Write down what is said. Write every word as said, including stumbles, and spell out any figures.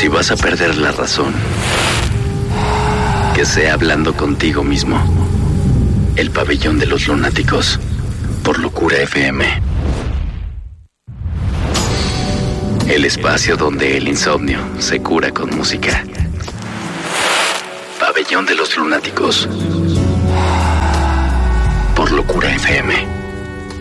Si vas a perder la razón, que sea hablando contigo mismo. El pabellón de los lunáticos, por Locura F M. El espacio donde el insomnio se cura con música. Pabellón de los lunáticos, por Locura F M.